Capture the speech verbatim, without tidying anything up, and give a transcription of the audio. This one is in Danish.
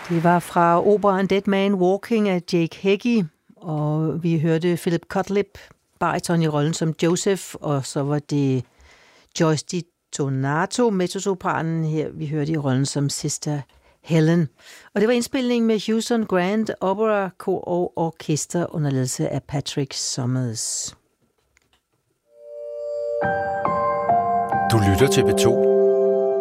Det var fra operaen Dead Man Walking af Jake Heggie, og vi hørte Philip Cutlip, bariton i rollen som Joseph, og så var det Joyce DiDonato, mezzosopranen her, vi hørte i rollen som Sister Helen. Og det var indspilningen med Houston Grand Opera Kor og Orkester under ledelse af Patrick Summers. Du lytter til P to.